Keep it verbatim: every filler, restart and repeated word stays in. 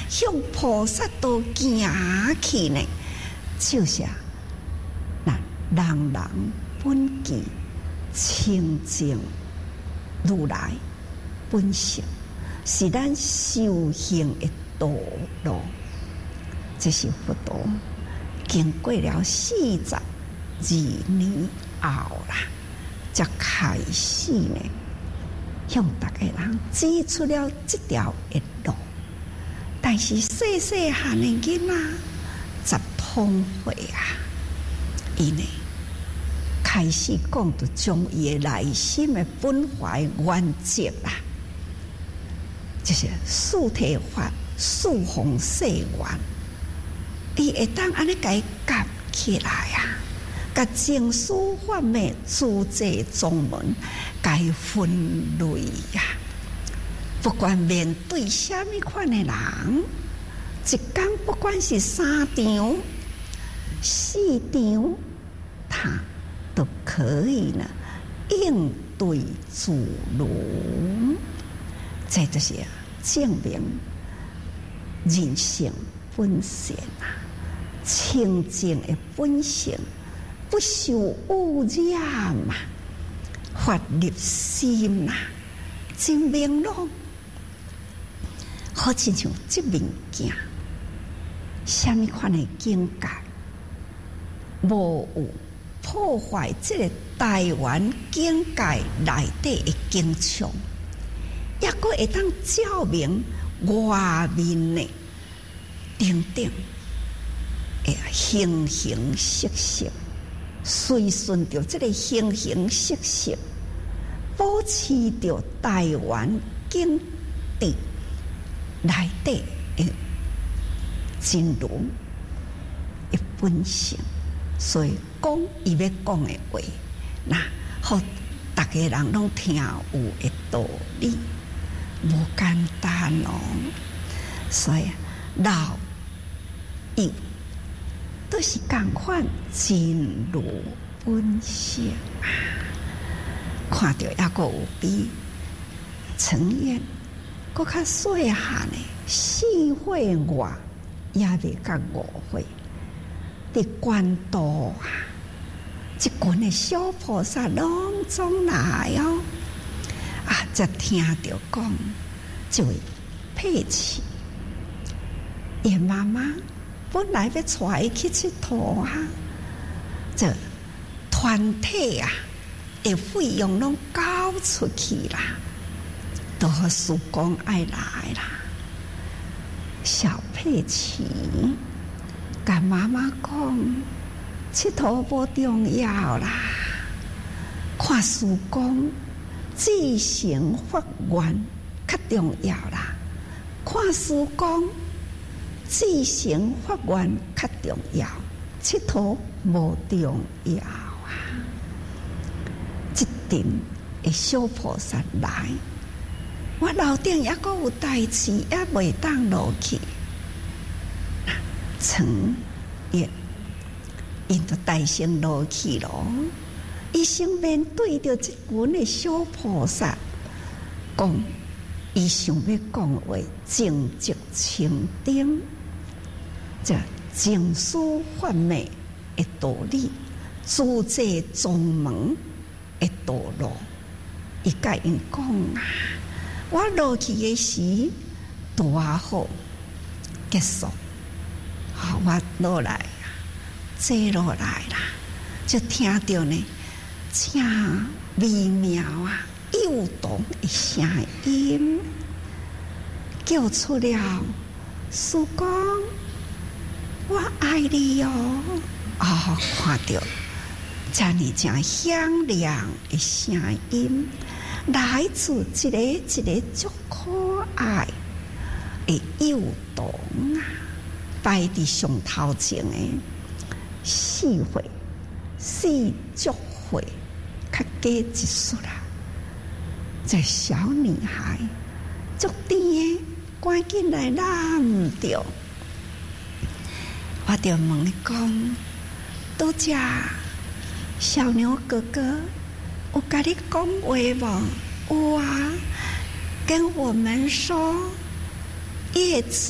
向菩萨道行去呢？就是啊，那人人本具清净如来本性，是咱修行的道路。这是佛陀经过了四十二年后啦，才开始呢，向大家人指出了这条的路。但是细细汉的囡仔十通会啊，伊呢开始讲到将伊的内心的本怀原则啦，就是四体法、四弘誓愿，伊会当安尼甲伊夹起来啊，甲正思法昧诸界宗门甲伊分类啊。不管面对什么款的人，一天不管是三场、四场，他都可以呢应对自如。这就是证明人性本善啊，清净的本性不受污染啊，法入心啊，真明朗。好亲像这物件，什么款的境界，无有破坏这个台湾境界内底的景象，也阁会当照明外面的等等的形形色色，随顺着这个形形色色，保持着台湾境地内底的真如的本性。所以讲伊要讲的话，那好，大家人拢听有的道理，无简单哦。所以老幼都是共款真如本性啊。看到也个有比陈燕搁较细汉的四岁外，也未到五岁。伫关渡啊，一群的小菩萨拢总来哦，啊，才听到讲，这位佩奇，伊妈妈本来要带伊去佚佗啊，这团体啊，的费用拢交出去啦，都和师公爱来啦，小佩奇。甲妈妈讲，佚佗无重要啦，看师公自成法缘较重要啦，看师公自成法缘较重要，佚佗无重要啊。一定的小菩萨来，我楼顶也阁有代志，也袂当落去。曾也因着大声落去咯，伊先面对着这群的小菩萨，讲伊想要讲话正直清定，这正思法昧的道理，诸界宗门的道路，伊甲因讲啊，我落去的时多好结束。好，我落来，坐落来啦，就听到呢，正微妙啊、幼童的声音，叫出了师公，我爱你哦！哦，看到这呢正响亮的声音，来自一个一个足可爱的幼童啊！摆伫上头前的四岁、四足岁，较加一岁啦。这小女孩足甜的，赶紧来揽着。我就问你讲，拄只小牛哥哥有甲你讲话无？有啊，跟我们说叶子。